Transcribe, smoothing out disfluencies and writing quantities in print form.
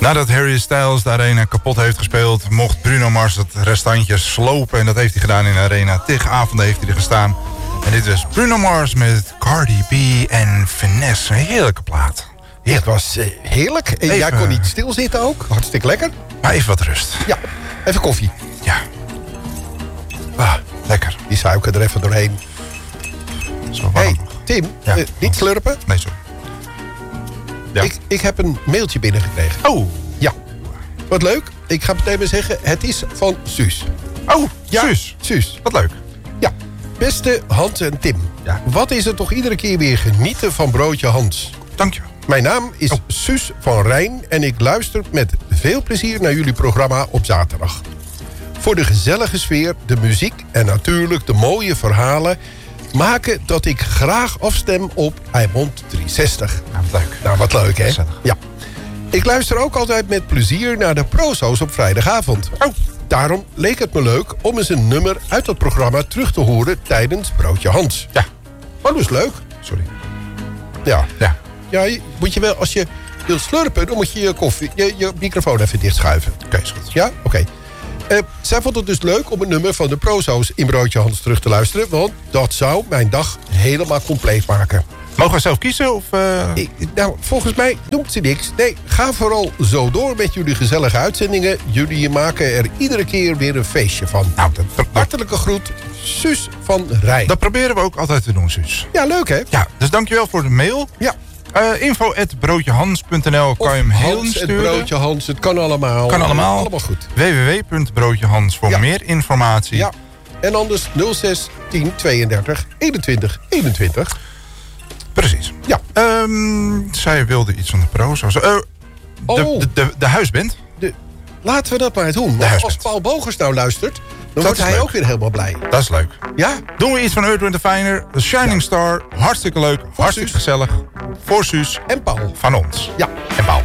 Nadat Harry Styles de arena kapot heeft gespeeld, mocht Bruno Mars het restantje slopen. En dat heeft hij gedaan in de arena. Tig avonden heeft hij er gestaan. En dit is Bruno Mars met Cardi B en Finesse. Een heerlijke plaat. Het was heerlijk. En Even, jij kon niet stilzitten ook. Hartstikke lekker. Maar even wat rust. Ja, even koffie. Ja. Ah, lekker. Die suiker er even doorheen. Zo warm. Hey, Tim, Ja. niet slurpen. Nee, sorry. Ja. Ik heb een mailtje binnengekregen. Oh. Ja. Wat leuk. Ik ga meteen maar zeggen, het is van Suus. Oh, Ja, Suus. Suus. Wat leuk. Ja. Beste Hans en Tim. Ja. Wat is het toch iedere keer weer genieten van broodje Hans. Dank je. Mijn naam is Suus van Rijn en ik luister met veel plezier naar jullie programma op zaterdag. Voor de gezellige sfeer, de muziek en natuurlijk de mooie verhalen maken dat ik graag afstem op Eimond 360. Ja, wat leuk. Nou, wat leuk, hè? Gezellig. Ja. Ik luister ook altijd met plezier naar de prozo's op vrijdagavond. Oh. Daarom leek het me leuk om eens een nummer uit dat programma terug te horen tijdens Broodje Hans. Ja. Oh, dat is leuk. Sorry. Ja. Ja. Ja, moet je wel, als je wilt slurpen, dan moet je je microfoon even dichtschuiven. Oké, is goed. Ja? Oké. Zij vond het dus leuk om het nummer van de prozo's in Broodje Hans terug te luisteren, want dat zou mijn dag helemaal compleet maken. Mogen we zelf kiezen? Of, Nou, volgens mij doet ze niks. Nee, ga vooral zo door met jullie gezellige uitzendingen. Jullie maken er iedere keer weer een feestje van. Nou, Hartelijke groet, Suus van Rijn. dat proberen we ook altijd te doen, Suus. Ja, leuk hè? Ja, dus dankjewel voor de mail. Ja. info@broodjehans.nl kan je hem heel Hans, het sturen. broodje Hans, het kan allemaal. Kan allemaal. Allemaal goed. www.broodjehans voor Ja. meer informatie. Ja. En anders 06 10 32 21 21. Precies. Ja. Zij wilde iets van de pro's. De huisband. Laten we dat maar doen. Want huisband. als Paul Bogers nou luistert, dan Dat wordt is hij leuk. ook weer helemaal blij. Dat is leuk. Ja? Doen we iets van Earth, Wind & Fire. The Shining Star. Hartstikke leuk. Hartstikke Suus. gezellig. Voor Suus. En Paul. Van ons. Ja. En Paul.